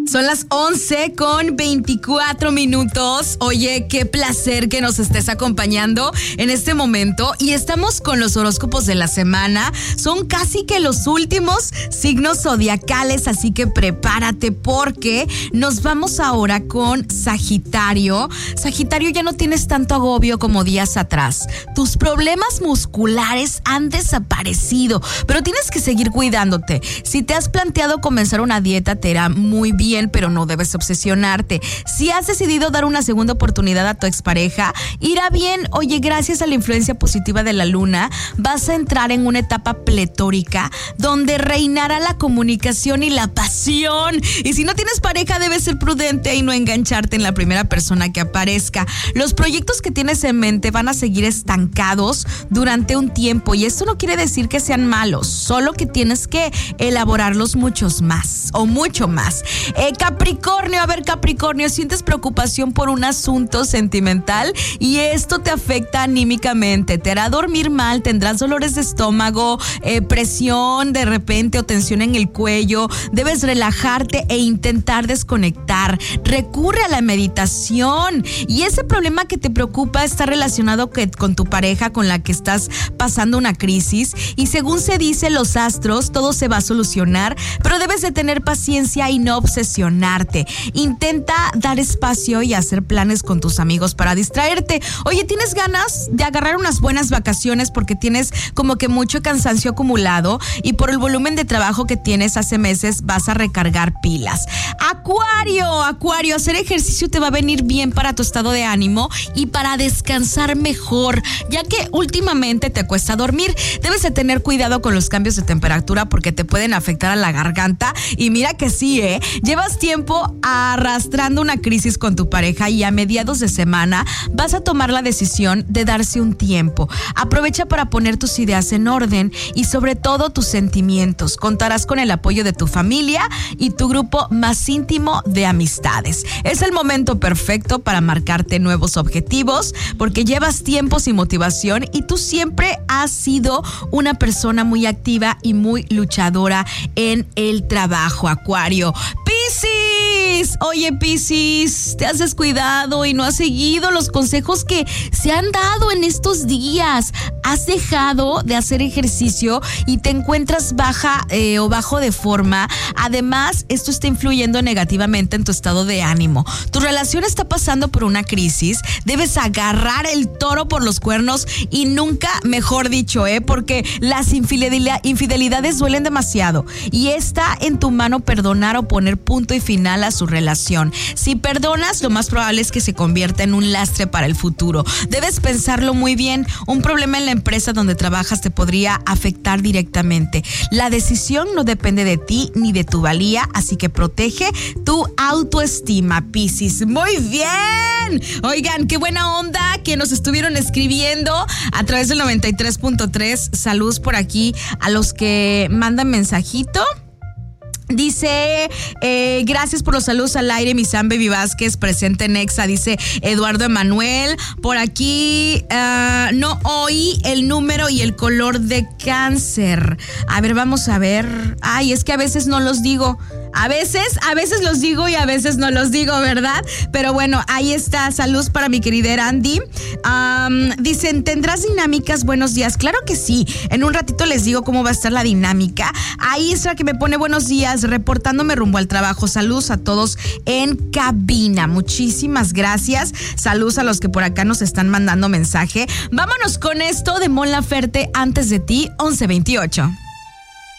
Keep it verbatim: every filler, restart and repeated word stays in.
Son las once con veinticuatro minutos. Oye, qué placer que nos estés acompañando en este momento. Y estamos con los horóscopos de la semana. Son casi que los últimos signos zodiacales, así que prepárate porque nos vamos ahora con Sagitario. Sagitario, ya no tienes tanto agobio como días atrás. Tus problemas musculares han desaparecido, pero tienes que seguir cuidándote. Si te has planteado comenzar una dieta, te irá muy bien, pero no debes obsesionarte. Si has decidido dar una segunda oportunidad a tu expareja, irá bien. Oye, gracias a la influencia positiva de la luna, vas a entrar en una etapa pletórica donde reinará la comunicación y la pasión. Y si no tienes pareja, debes ser prudente y no engancharte en la primera persona que aparezca. Los proyectos que tienes en mente van a seguir estancados durante un tiempo, y esto no quiere decir que sean malos, solo que tienes que elaborarlos muchos más o mucho más. Eh, Capricornio, a ver Capricornio, sientes preocupación por un asunto sentimental y esto te afecta anímicamente, te hará dormir mal, tendrás dolores de estómago, eh, presión de repente o tensión en el cuello. Debes relajarte e intentar desconectar. Recurre a la meditación. Y ese problema que te preocupa está relacionado que, con tu pareja con la que estás pasando una crisis, y según se dice los astros, todo se va a solucionar, pero debes de tener paciencia y no obsesionarte. Intenta dar espacio y hacer planes con tus amigos para distraerte. Oye, ¿tienes ganas de agarrar unas buenas vacaciones porque tienes como que mucho cansancio acumulado y por el volumen de trabajo que tienes hace meses vas a recargar pilas? Acuario, Acuario, hacer ejercicio te va a venir bien para tu estado de ánimo y para descansar mejor, ya que últimamente te cuesta dormir. Debes de tener cuidado con los cambios de temperatura porque te pueden afectar a la garganta, y mira que sí, ¿eh? Llevas tiempo arrastrando una crisis con tu pareja y a mediados de semana vas a tomar la decisión de darse un tiempo. Aprovecha para poner tus ideas en orden y sobre todo tus sentimientos. Contarás con el apoyo de tu familia y tu grupo más íntimo de amistades. Es el momento perfecto para marcarte nuevos objetivos porque llevas tiempo sin motivación y tú siempre has sido una persona muy activa y muy luchadora en el trabajo, Acuario. Piscis, oye Piscis, te has descuidado y no has seguido los consejos que se han dado en estos días. Has dejado de hacer ejercicio y te encuentras baja eh, o bajo de forma. Además, esto está influyendo negativamente en tu estado de ánimo. Tu relación está pasando por una crisis. Debes agarrar el toro por los cuernos y nunca mejor dicho, ¿eh? Porque las infidelidad, infidelidades duelen demasiado y está en tu mano perdonar o poner punto y final a su relación. Si perdonas, lo más probable es que se convierta en un lastre para el futuro. Debes pensarlo muy bien. Un problema en la empresa donde trabajas te podría afectar directamente. La decisión no depende de ti ni de tu valía, así que protege tu autoestima, Piscis. Muy bien. Oigan, qué buena onda que nos estuvieron escribiendo a través del noventa y tres punto tres. Saludos por aquí a los que mandan mensajito. Dice, eh, gracias por los saludos al aire, mi Sam Baby Vázquez, presente en Exa, dice Eduardo Emanuel. Por aquí, uh, no oí el número y el color de Cáncer. A ver, vamos a ver. Ay, es que a veces no los digo. A veces, a veces los digo y a veces no los digo, ¿verdad? Pero bueno, ahí está. Saludos para mi querida Andy. Um, dicen, ¿tendrás dinámicas? Buenos días. Claro que sí. En un ratito les digo cómo va a estar la dinámica. Ahí está que me pone buenos días, reportándome rumbo al trabajo. Saludos a todos en cabina. Muchísimas gracias. Saludos a los que por acá nos están mandando mensaje. Vámonos con esto de Mon Laferte, Antes de ti, once veintiocho.